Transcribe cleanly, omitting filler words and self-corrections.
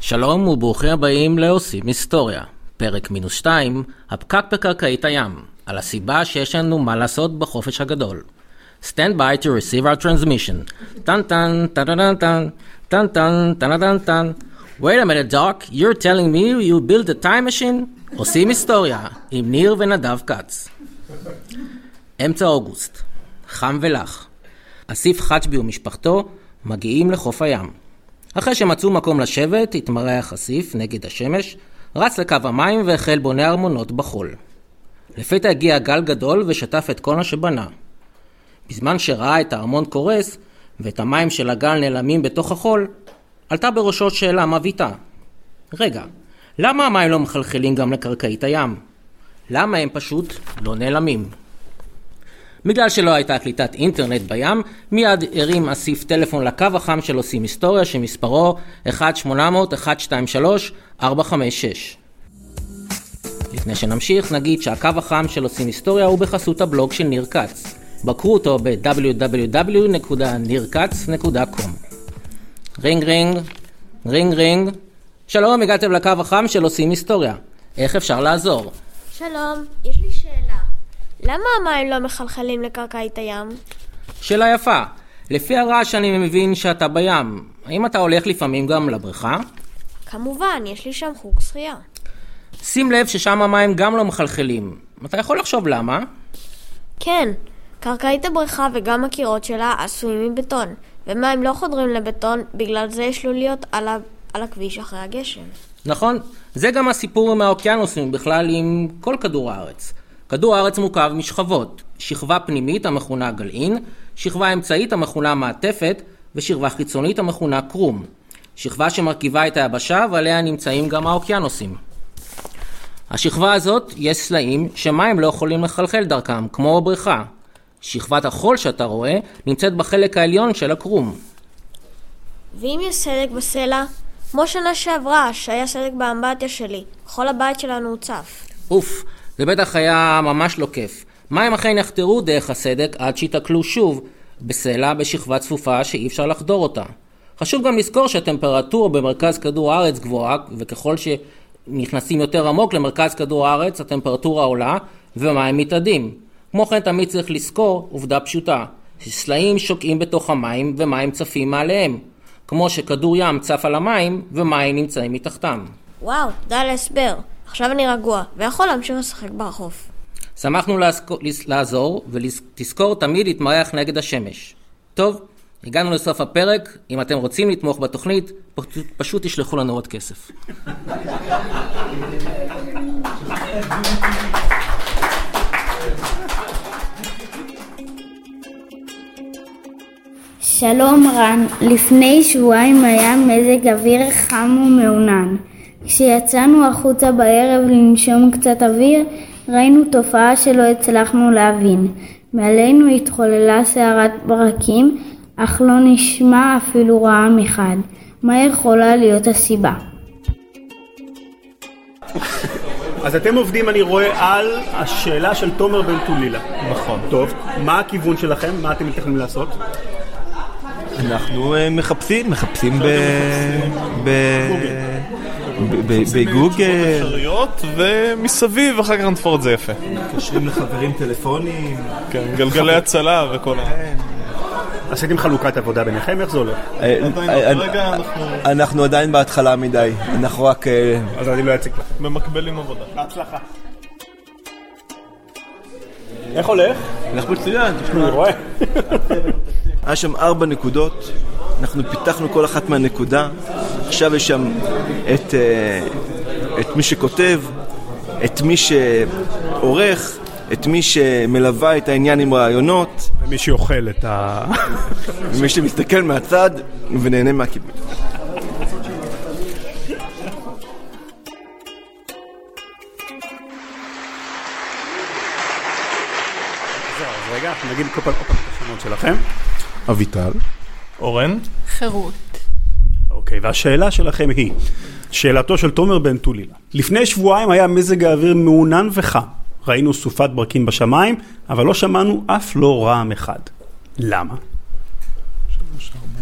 שלום וברוכים הבאים לעושים היסטוריה. פרק -2, הפקק בקרקעית הים, על הסיבה שיש לנו מה לעשות בחופש הגדול. Stand by to receive our transmission. טן טן טן טן טן טן טן טן טן טן. Wait a minute doc, you're telling me you built a time machine? עושים היסטוריה, עם ניר ונדב קץ. אמצע אוגוסט, חם ולח. אסיף חצ'בי ומשפחתו מגיעים לחוף הים. אחרי שמצאו מקום לשבת, התמרח אסיף נגד השמש, רץ לקו המים והחל בונה ארמונות בחול. לפתע הגיע גל גדול ושטף את כל מה שבנה. בזמן שראה את הארמון קורס ואת המים של הגל נעלמים בתוך החול, עלתה בראשו שאלה מביתה. רגע, למה המים לא מחלחלים גם לקרקעית הים? למה הם פשוט לא נעלמים? בגלל שלא הייתה קליטת אינטרנט בים, מיד הרים אסיף טלפון לקו החם של עושים היסטוריה שמספרו 1-800-123-456. לפני שנמשיך נגיד שהקו החם של עושים היסטוריה הוא בחסות הבלוג של ניר קץ. בקרו אותו ב-www.nirkatz.com. רינג רינג, רינג רינג. שלום, הגעתם לקו החם של עושים היסטוריה. איך אפשר לעזור? שלום, יש לי שאלה. למה המים לא מחלחלים לקרקעית הים? שאלה יפה. לפי הרעש אני מבין שאתה בים. האם אתה הולך לפעמים גם לבריכה? כמובן, יש לי שם חוג שחייה. שים לב ששם המים גם לא מחלחלים. אתה יכול לחשוב למה? כן, קרקעית הבריכה וגם הקירות שלה עשויים מבטון, ומים לא חודרים לבטון, בגלל זה יש לו להיות על הכביש אחרי הגשם. נכון, זה גם הסיפור עם האוקיינוסים בכלל עם כל כדור הארץ. כדור הארץ מורכב משכבות, שכבה פנימית המכונה גלעין, שכבה אמצעית המכונה מעטפת, ושכבה חיצונית המכונה קרום. שכבה שמרכיבה את היבשה ועליה נמצאים גם האוקיינוסים. השכבה הזאת יש סלעים שמים לא יכולים לחלחל דרכם, כמו בריכה. שכבת החול שאתה רואה נמצאת בחלק העליון של הקרום. ואם יש סדק בסלע, כמו שנה שעברה שהיה סדק באמבטיה שלי, כל הבית שלנו הוצף. אוף, זה בטח היה ממש לא כיף. מים אכן יחתרו דרך הסדק עד שיתקלו שוב בסלע בשכבה צפופה שאי אפשר לחדור אותה. חשוב גם לזכור שהטמפרטורה במרכז כדור הארץ גבוהה, וככל שנכנסים יותר עמוק למרכז כדור הארץ הטמפרטורה עולה ומים מתאדים. כמו כן תמיד צריך לזכור עובדה פשוטה, שסלעים שוקעים בתוך המים ומים צפים מעליהם, כמו שכדור ים צף על המים ומים נמצאים מתחתם. וואו, תודה להסבר. עכשיו אני רגוע, ויכול להמשיך לשחק ברחוב. שמחנו לעזור, ותזכור תמיד להתמרח נגד השמש. טוב, הגענו לסוף הפרק. אם אתם רוצים לתמוך בתוכנית, פשוט תשלחו לנו עוד כסף. שלום רן, לפני שבועיים היה מזג אוויר חם ומעונן. כשיצאנו החוצה בערב לנשום קצת אוויר, ראינו תופעה שלא הצלחנו להבין. מעלינו התחוללה סערת ברקים, אך לא נשמע אפילו רעם אחד. מה יכולה להיות הסיבה? אז אתם עובדים, אני רואה, על השאלה של תומר בן טולילה. נכון. טוב, מה הכיוון שלכם? מה אתם מתכננים לעשות? אנחנו מחפשים בגוגל חריות ומסביב, אחר כך נתפור את זה יפה. מתקשרים לחברים טלפונים, גלגלי הצלה וכל עשיתם חלוקת עבודה ביניכם? איך זה הולך? אנחנו עדיין בהתחלה מדי, אנחנו רק אז אני לא אציג לכם. במקבלים עבודה. בהצלחה. איך הולך? הולך מצוין, אני רואה. היה שם 4 נקודות, אנחנו פיתחנו כל אחת מהנקודה. עכשיו יש שם את מי שכותב, את מי שעורך, את מי שמלווה את העניין עם רעיונות, ומי שאוכל את ומי שמסתכל מהצד ונהנה מהכיוון. אז רגע, אנחנו נגיד כל פעם את השמות שלכם. אביטל, אורן, חירות. אוקיי, והשאלה שלכם היא, שאלתו של תומר בן טולילה. לפני שבועיים היה מזג האוויר מעונן וחם. ראינו סופת ברקים בשמיים, אבל לא שמענו אף לא רעם אחד. למה?